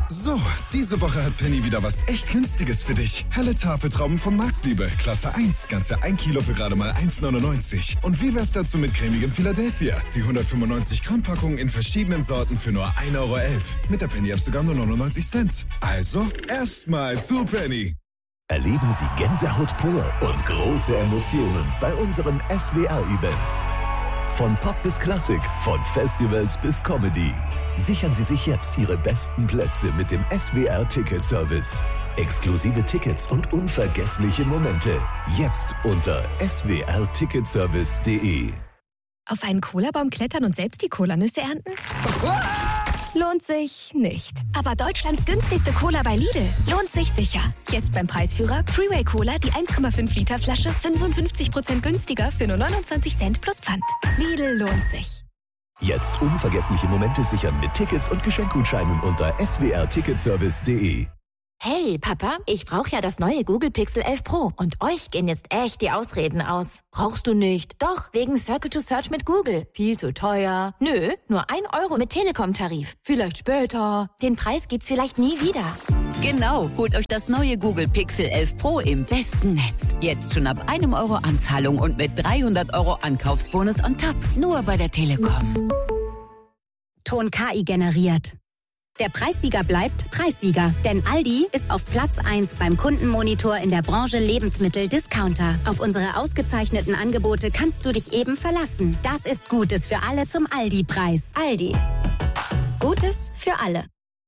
So, diese Woche hat Penny wieder was echt Günstiges für dich. Helle Tafeltrauben von Marktliebe, Klasse 1, ganze 1 Kilo für gerade mal 1,99. Und wie wär's dazu mit cremigem Philadelphia? Die 195 Gramm Packung in verschiedenen Sorten für nur 1,11 Euro. Mit der Penny-App sogar nur 99 Cent. Also, erstmal zu Penny. Erleben Sie Gänsehaut pur und große Emotionen bei unseren SWR-Events. Von Pop bis Klassik, von Festivals bis Comedy. Sichern Sie sich jetzt Ihre besten Plätze mit dem SWR-Ticket-Service. Exklusive Tickets und unvergessliche Momente. Jetzt unter swrticketservice.de. Auf einen Cola-Baum klettern und selbst die Cola-Nüsse ernten? Lohnt sich nicht. Aber Deutschlands günstigste Cola bei Lidl lohnt sich sicher. Jetzt beim Preisführer Freeway Cola, die 1,5 Liter Flasche 55% günstiger für nur 29 Cent plus Pfand. Lidl lohnt sich. Jetzt unvergessliche Momente sichern mit Tickets und Geschenkgutscheinen unter swrticketservice.de. Hey, Papa, ich brauche ja das neue Google Pixel 11 Pro. Und euch gehen jetzt echt die Ausreden aus. Brauchst du nicht? Doch, wegen Circle to Search mit Google. Viel zu teuer. Nö, nur 1 Euro mit Telekom-Tarif. Vielleicht später. Den Preis gibt's vielleicht nie wieder. Genau, holt euch das neue Google Pixel 11 Pro im besten Netz. Jetzt schon ab 1 Euro Anzahlung und mit 300 Euro Ankaufsbonus on top. Nur bei der Telekom. Ton KI generiert. Der Preissieger bleibt Preissieger, denn Aldi ist auf Platz 1 beim Kundenmonitor in der Branche Lebensmittel-Discounter. Auf unsere ausgezeichneten Angebote kannst du dich eben verlassen. Das ist Gutes für alle zum Aldi-Preis. Aldi. Gutes für alle.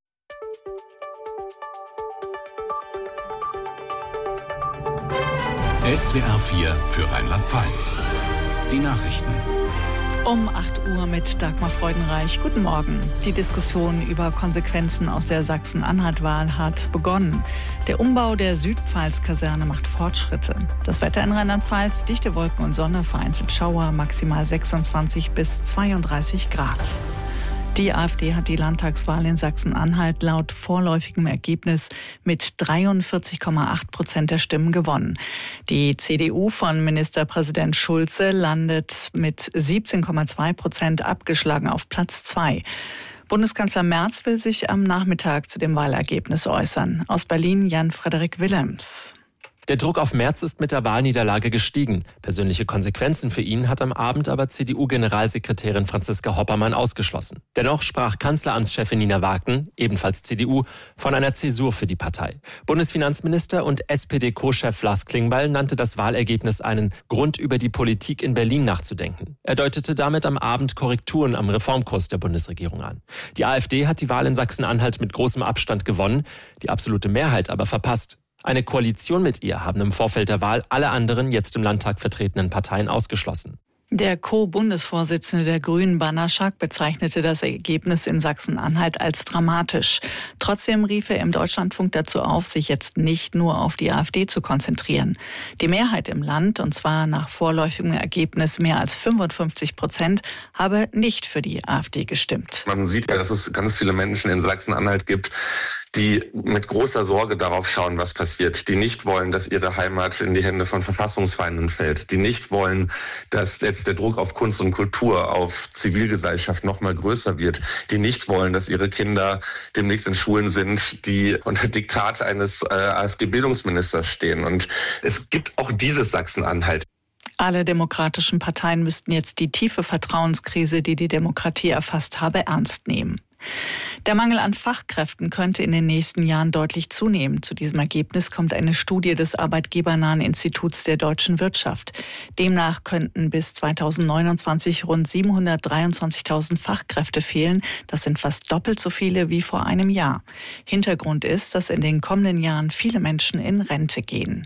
SWR 4 für Rheinland-Pfalz. Die Nachrichten. Um 8 Uhr mit Dagmar Freudenreich. Guten Morgen. Die Diskussion über Konsequenzen aus der Sachsen-Anhalt-Wahl hat begonnen. Der Umbau der Südpfalz-Kaserne macht Fortschritte. Das Wetter in Rheinland-Pfalz, dichte Wolken und Sonne, vereinzelt Schauer, maximal 26 bis 32 Grad. Die AfD hat die Landtagswahl in Sachsen-Anhalt laut vorläufigem Ergebnis mit 43,8% der Stimmen gewonnen. Die CDU von Ministerpräsident Schulze landet mit 17,2% abgeschlagen auf Platz 2. Bundeskanzler Merz will sich am Nachmittag zu dem Wahlergebnis äußern. Aus Berlin Jan-Frederik Willems. Der Druck auf Merz ist mit der Wahlniederlage gestiegen. Persönliche Konsequenzen für ihn hat am Abend aber CDU-Generalsekretärin Franziska Hoppermann ausgeschlossen. Dennoch sprach Kanzleramtschefin Nina Wagner, ebenfalls CDU, von einer Zäsur für die Partei. Bundesfinanzminister und SPD-Co-Chef Lars Klingbeil nannte das Wahlergebnis einen Grund, über die Politik in Berlin nachzudenken. Er deutete damit am Abend Korrekturen am Reformkurs der Bundesregierung an. Die AfD hat die Wahl in Sachsen-Anhalt mit großem Abstand gewonnen, die absolute Mehrheit aber verpasst. Eine Koalition mit ihr haben im Vorfeld der Wahl alle anderen jetzt im Landtag vertretenen Parteien ausgeschlossen. Der Co-Bundesvorsitzende der Grünen, Banaschak, bezeichnete das Ergebnis in Sachsen-Anhalt als dramatisch. Trotzdem rief er im Deutschlandfunk dazu auf, sich jetzt nicht nur auf die AfD zu konzentrieren. Die Mehrheit im Land, und zwar nach vorläufigem Ergebnis mehr als 55%, habe nicht für die AfD gestimmt. Man sieht ja, dass es ganz viele Menschen in Sachsen-Anhalt gibt, die mit großer Sorge darauf schauen, was passiert, die nicht wollen, dass ihre Heimat in die Hände von Verfassungsfeinden fällt, die nicht wollen, dass jetzt der Druck auf Kunst und Kultur, auf Zivilgesellschaft noch mal größer wird, die nicht wollen, dass ihre Kinder demnächst in Schulen sind, die unter Diktat eines AfD-Bildungsministers stehen. Und es gibt auch dieses Sachsen-Anhalt. Alle demokratischen Parteien müssten jetzt die tiefe Vertrauenskrise, die die Demokratie erfasst habe, ernst nehmen. Der Mangel an Fachkräften könnte in den nächsten Jahren deutlich zunehmen. Zu diesem Ergebnis kommt eine Studie des Arbeitgebernahen Instituts der deutschen Wirtschaft. Demnach könnten bis 2029 rund 723.000 Fachkräfte fehlen. Das sind fast doppelt so viele wie vor einem Jahr. Hintergrund ist, dass in den kommenden Jahren viele Menschen in Rente gehen.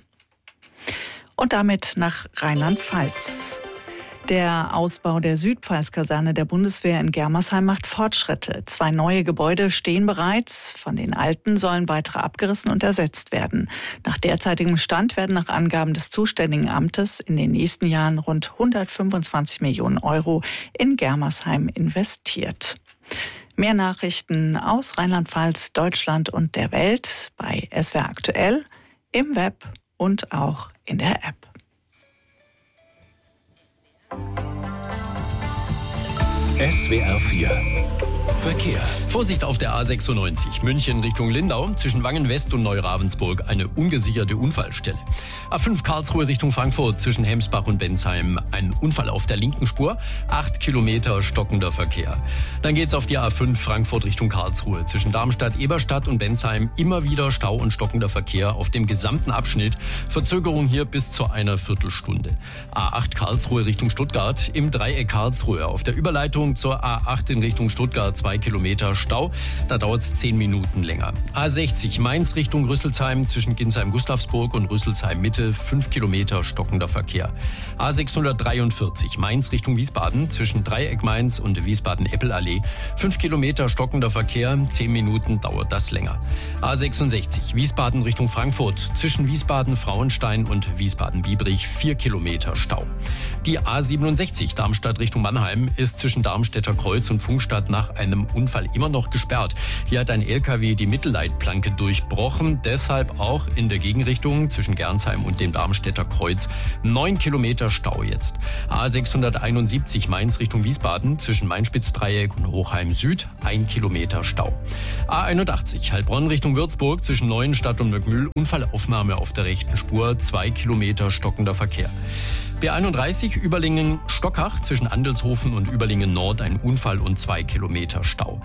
Und damit nach Rheinland-Pfalz. Der Ausbau der Südpfalz-Kaserne der Bundeswehr in Germersheim macht Fortschritte. 2 neue Gebäude stehen bereits. Von den alten sollen weitere abgerissen und ersetzt werden. Nach derzeitigem Stand werden nach Angaben des zuständigen Amtes in den nächsten Jahren rund 125 Millionen Euro in Germersheim investiert. Mehr Nachrichten aus Rheinland-Pfalz, Deutschland und der Welt bei SWR aktuell, im Web und auch in der App. SWR 4 Verkehr. Vorsicht auf der A96 München Richtung Lindau, zwischen Wangen West und Neuravensburg eine ungesicherte Unfallstelle. A5 Karlsruhe Richtung Frankfurt, zwischen Hemsbach und Bensheim ein Unfall auf der linken Spur, 8 Kilometer stockender Verkehr. Dann geht's auf die A5 Frankfurt Richtung Karlsruhe, zwischen Darmstadt, Eberstadt und Bensheim immer wieder Stau und stockender Verkehr auf dem gesamten Abschnitt. Verzögerung hier bis zu einer Viertelstunde. A8 Karlsruhe Richtung Stuttgart, im Dreieck Karlsruhe auf der Überleitung zur A8 in Richtung Stuttgart 2 Kilometer Stau, da dauert es 10 Minuten länger. A60 Mainz Richtung Rüsselsheim, zwischen Ginsheim-Gustavsburg und Rüsselsheim-Mitte 5 Kilometer stockender Verkehr. A643 Mainz Richtung Wiesbaden, zwischen Dreieck Mainz und Wiesbaden-Eppelallee 5 Kilometer stockender Verkehr, 10 Minuten dauert das länger. A66 Wiesbaden Richtung Frankfurt, zwischen Wiesbaden-Frauenstein und Wiesbaden-Biebrich 4 Kilometer Stau. Die A67 Darmstadt Richtung Mannheim ist zwischen Darmstädter Kreuz und Funkstadt nach einem Unfall immer noch gesperrt. Hier hat ein LKW die Mittelleitplanke durchbrochen, deshalb auch in der Gegenrichtung zwischen Gernsheim und dem Darmstädter Kreuz 9 Kilometer Stau jetzt. A671 Mainz Richtung Wiesbaden, zwischen Main-Spitz-Dreieck und Hochheim Süd 1 Kilometer Stau. A81 Heilbronn Richtung Würzburg, zwischen Neuenstadt und Möckmühl Unfallaufnahme auf der rechten Spur, 2 Kilometer stockender Verkehr. B31 Überlingen-Stockach, zwischen Andelshofen und Überlingen-Nord ein Unfall und 2 Kilometer Stau.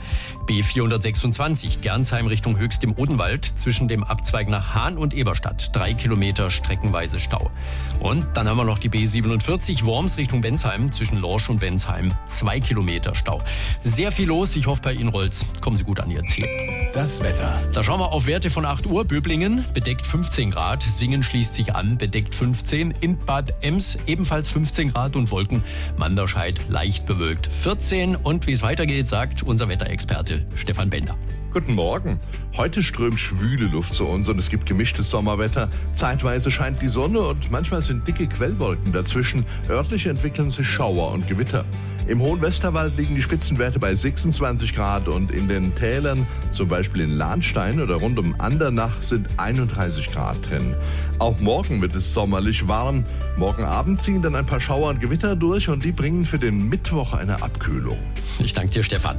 B426 Gernsheim Richtung Höchst im Odenwald, zwischen dem Abzweig nach Hahn und Eberstadt 3 Kilometer streckenweise Stau. Und dann haben wir noch die B47 Worms Richtung Bensheim, zwischen Lorsch und Bensheim 2 Kilometer Stau. Sehr viel los, ich hoffe bei Ihnen rollt's. Kommen Sie gut an Ihr Ziel. Das Wetter. Da schauen wir auf Werte von 8 Uhr. Böblingen bedeckt 15 Grad, Singen schließt sich an, bedeckt 15, in Bad Ems ebenfalls 15 Grad und Wolken, Manderscheid leicht bewölkt 14. Und wie es weitergeht, sagt unser Wetterexperte Stefan Bender. Guten Morgen. Heute strömt schwüle Luft zu uns und es gibt gemischtes Sommerwetter. Zeitweise scheint die Sonne und manchmal sind dicke Quellwolken dazwischen. Örtlich entwickeln sich Schauer und Gewitter. Im hohen Westerwald liegen die Spitzenwerte bei 26 Grad und in den Tälern, zum Beispiel in Lahnstein oder rund um Andernach, sind 31 Grad drin. Auch morgen wird es sommerlich warm. Morgen Abend ziehen dann ein paar Schauer und Gewitter durch und die bringen für den Mittwoch eine Abkühlung. Ich danke dir, Stefan.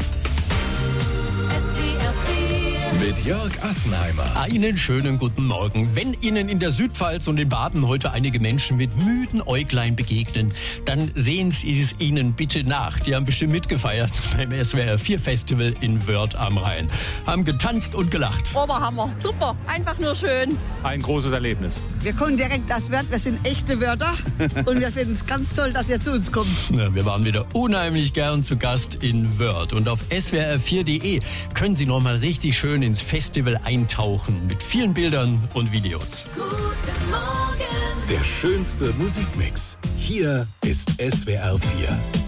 Mit Jörg Assenheimer. Einen schönen guten Morgen. Wenn Ihnen in der Südpfalz und in Baden heute einige Menschen mit müden Äuglein begegnen, dann sehen Sie es ihnen bitte nach. Die haben bestimmt mitgefeiert beim SWR 4 Festival in Wörth am Rhein. Haben getanzt und gelacht. Oberhammer. Super. Einfach nur schön. Ein großes Erlebnis. Wir kommen direkt aus Wörth. Wir sind echte Wörther. Und wir finden es ganz toll, dass ihr zu uns kommt. Ja, wir waren wieder unheimlich gern zu Gast in Wörth. Und auf swr4.de können Sie noch mal richtig schön ins Festival eintauchen mit vielen Bildern und Videos. Guten Morgen. Der schönste Musikmix. Hier ist SWR 4.